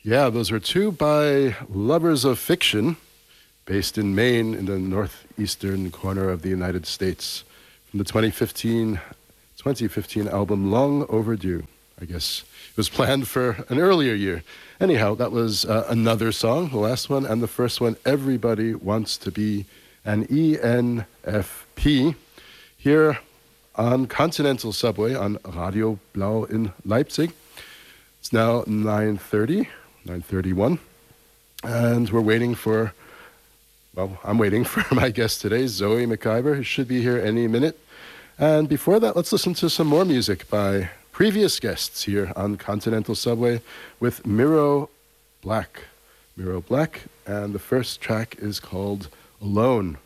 Yeah, those are two by Lovers of Fiction, based in Maine in the northeastern corner of the United States, from the 2015 album Long Overdue. I guess it was planned for an earlier year. Anyhow, that was another song, the last one, and the first one, Everybody Wants to Be an ENFP, here on Continental Subway on Radio Blau in Leipzig. It's now 9:31, and we're waiting for, well, I'm waiting for my guest today, Zoe McIver, who should be here any minute. And before that, let's listen to some more music by previous guests here on Continental Subway with Miro Black. Miro Black, and the first track is called Alone.